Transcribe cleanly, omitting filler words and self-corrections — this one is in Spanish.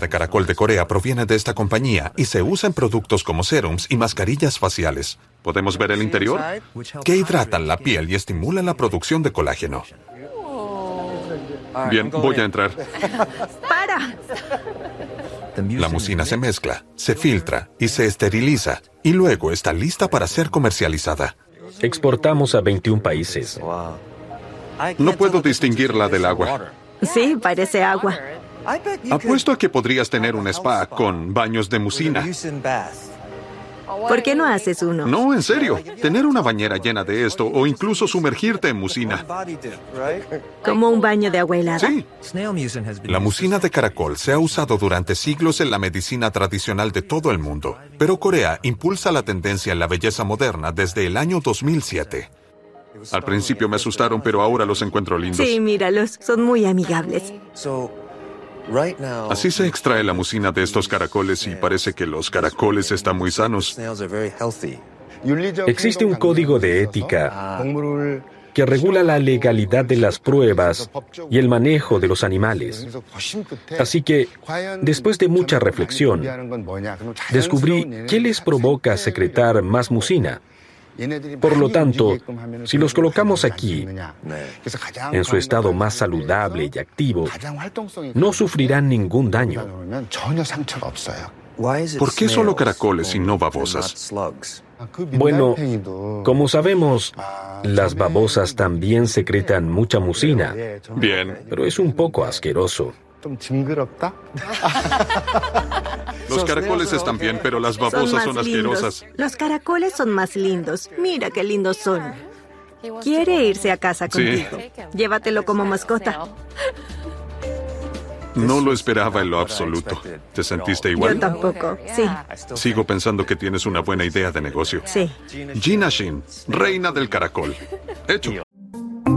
de caracol de Corea proviene de esta compañía y se usa en productos como serums y mascarillas faciales. ¿Podemos ver el interior? Que hidratan la piel y estimulan la producción de colágeno. Bien, voy a entrar. ¡Para! La mucina se mezcla, se filtra y se esteriliza, y luego está lista para ser comercializada. Exportamos a 21 países. No puedo distinguirla del agua. Sí, parece agua. Apuesto a que podrías tener un spa con baños de mucina. ¿Por qué no haces uno? No, en serio. Tener una bañera llena de esto o incluso sumergirte en mucina. Como un baño de agua helada. Sí. La mucina de caracol se ha usado durante siglos en la medicina tradicional de todo el mundo, pero Corea impulsa la tendencia en la belleza moderna desde el año 2007. Al principio me asustaron, pero ahora los encuentro lindos. Sí, míralos, son muy amigables. Así se extrae la mucina de estos caracoles y parece que los caracoles están muy sanos. Existe un código de ética que regula la legalidad de las pruebas y el manejo de los animales. Así que, después de mucha reflexión, descubrí qué les provoca secretar más mucina. Por lo tanto, si los colocamos aquí, en su estado más saludable y activo, no sufrirán ningún daño. ¿Por qué solo caracoles y no babosas? Bueno, como sabemos, las babosas también secretan mucha mucina, Bien. pero es un poco asqueroso. Los caracoles están bien, pero las babosas son asquerosas. Lindos. Los caracoles son más lindos. Mira qué lindos son. Quiere irse a casa contigo. Llévatelo como mascota. No lo esperaba en lo absoluto. ¿Te sentiste Yo igual? tampoco. Sí, Sigo pensando que tienes una buena idea de negocio. sí. Gina Shin, reina del caracol. Hecho.